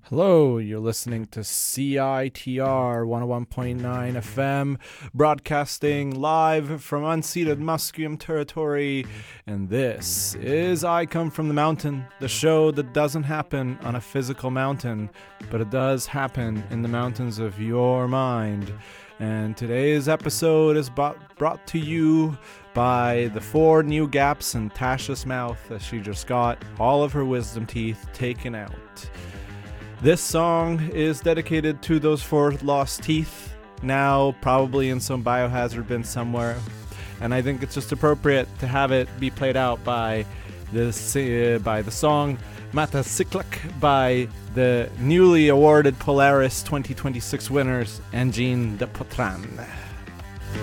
Hello, you're listening to CITR 101.9 FM, broadcasting live from unceded Musqueam territory, and this is I Come From the Mountain, the show that doesn't happen on a physical mountain, but it does happen in the mountains of your mind. And today's episode is brought to you by the 4 new gaps in Tasha's mouth as she just got all of her wisdom teeth taken out. This song is dedicated to those 4 lost teeth, now probably in some biohazard bin somewhere, and I think it's just appropriate to have it be played out by the song Mata Siklak by the newly awarded Polaris 2026 winners, Engine de Potran.